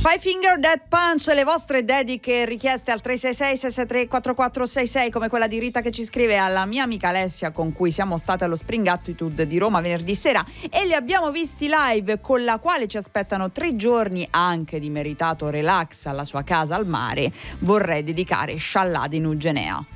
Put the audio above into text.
Five Finger Death Punch, le vostre dediche richieste al 366-663-4466, come quella di Rita che ci scrive: alla mia amica Alessia con cui siamo state allo Spring Attitude di Roma venerdì sera e li abbiamo visti live, con la quale ci aspettano 3 giorni anche di meritato relax alla sua casa al mare. Vorrei dedicare Sciallà di Nugenea.